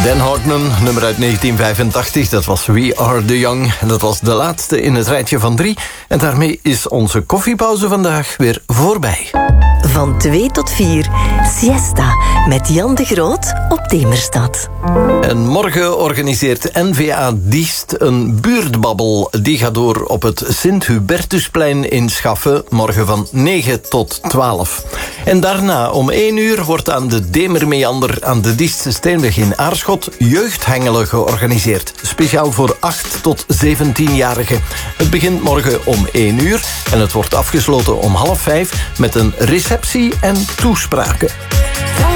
Dan Hartman, nummer uit 1985, dat was We Are The Young. En dat was de laatste in het rijtje van 3. En daarmee is onze koffiepauze vandaag weer voorbij. Van 2 tot 4, Siesta, met Jan de Groot op Demerstad. En morgen organiseert NVA Diest een buurtbabbel. Die gaat door op het Sint-Hubertusplein in Schaffen, morgen van 9 tot 12. En daarna om 1 uur wordt aan de Demermeander aan de Diestse Steenweg in Aarschot jeugdhengelen georganiseerd. Speciaal voor 8 tot 17-jarigen. Het begint morgen om 1 uur en het wordt afgesloten om 4:30 met een receptie en toespraken.